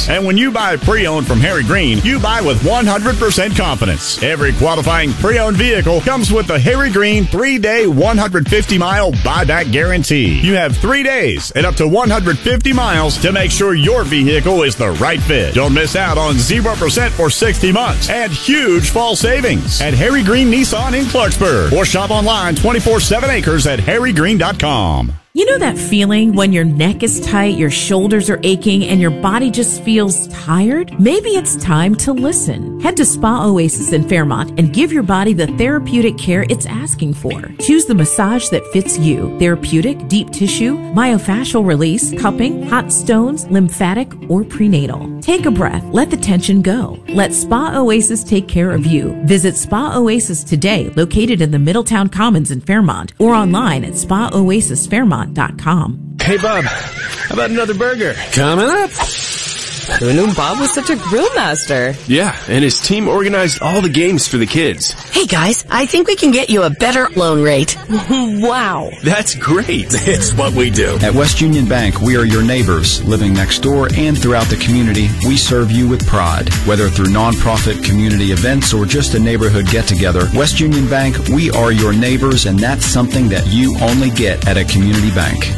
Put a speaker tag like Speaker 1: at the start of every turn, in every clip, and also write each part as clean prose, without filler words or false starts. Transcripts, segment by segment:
Speaker 1: And when you buy pre-owned from Harry Green, you buy with 100% confidence. Every qualifying pre-owned vehicle comes with the Harry Green 3-day, 150-mile buyback guarantee. You have 3 days and up to 150 miles to make sure your vehicle is the right fit. Don't miss out on 0% for 60 months and huge fall savings at Harry Green Nissan in Clarksburg. Or shop online 24/7 acres at harrygreen.com.
Speaker 2: You know that feeling when your neck is tight, your shoulders are aching, and your body just feels tired? Maybe it's time to listen. Head to Spa Oasis in Fairmont and give your body the therapeutic care it's asking for. Choose the massage that fits you. Therapeutic, deep tissue, myofascial release, cupping, hot stones, lymphatic, or prenatal. Take a breath. Let the tension go. Let Spa Oasis take care of you. Visit Spa Oasis today, located in the Middletown Commons in Fairmont, or online at spaoasisfairmont.com.
Speaker 3: Hey, Bob, how about another burger?
Speaker 4: Coming up. Who knew Bob was such a grill master?
Speaker 3: Yeah, and his team organized all the games for the kids.
Speaker 5: Hey, guys, I think we can get you a better loan rate.
Speaker 4: Wow.
Speaker 3: That's great.
Speaker 6: It's what we do.
Speaker 7: At West Union Bank, we are your neighbors. Living next door and throughout the community, we serve you with pride. Whether through nonprofit community events or just a neighborhood get-together, West Union Bank, we are your neighbors, and that's something that you only get at a community bank.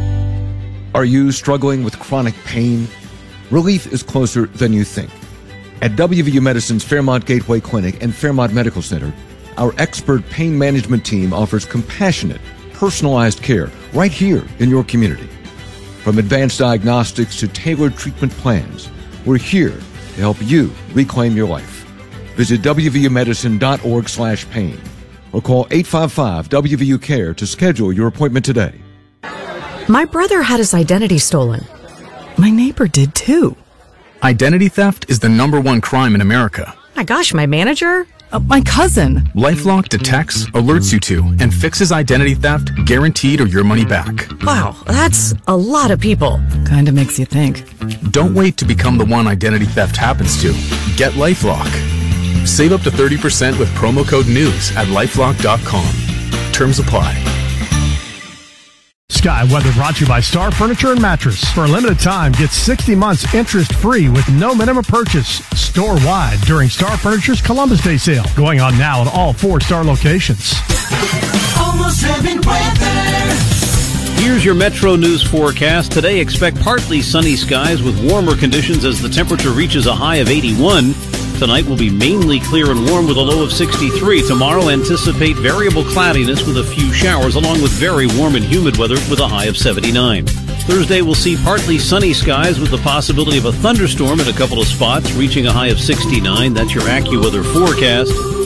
Speaker 8: Are you struggling with chronic pain? Relief is closer than you think. At WVU Medicine's Fairmont Gateway Clinic and Fairmont Medical Center, our expert pain management team offers compassionate, personalized care right here in your community. From advanced diagnostics to tailored treatment plans, we're here to help you reclaim your life. Visit wvumedicine.org/pain or call 855-WVU-CARE to schedule your appointment today.
Speaker 9: My brother had his identity stolen. My neighbor did too.
Speaker 10: Identity theft is the #1 crime in America.
Speaker 9: My gosh, my manager? My cousin.
Speaker 10: LifeLock detects, alerts you to, and fixes identity theft, guaranteed or your money back.
Speaker 9: Wow, that's a lot of people. Kinda makes you think.
Speaker 10: Don't wait to become the one identity theft happens to. Get LifeLock. Save up to 30% with promo code NEWS at LifeLock.com. Terms apply.
Speaker 11: Sky Weather brought to you by Star Furniture and Mattress. For a limited time, get 60 months interest-free with no minimum purchase. Store-wide during Star Furniture's Columbus Day sale. Going on now at all 4 Star locations.
Speaker 12: Almost heaven weather.
Speaker 13: Here's your Metro News forecast. Today, expect partly sunny skies with warmer conditions as the temperature reaches a high of 81. Tonight will be mainly clear and warm with a low of 63. Tomorrow, anticipate variable cloudiness with a few showers, along with very warm and humid weather with a high of 79. Thursday, we'll see partly sunny skies with the possibility of a thunderstorm in a couple of spots, reaching a high of 69. That's your AccuWeather forecast.